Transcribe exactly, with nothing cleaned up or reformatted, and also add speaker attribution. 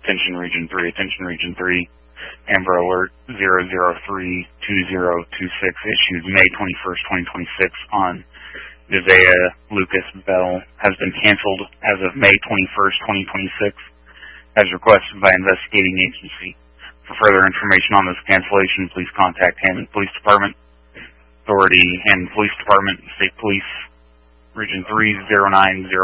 Speaker 1: Attention Region three, attention Region three. Amber Alert zero zero three two zero two six issued May twenty-first, twenty twenty-six on Nevaeh Lucas Bell has been canceled as of May twenty-first, twenty twenty-six, as requested by investigating agency. For further information on this cancellation, please contact Hammond Police Department, Authority, Hammond Police Department, State Police, Region three zero nine zero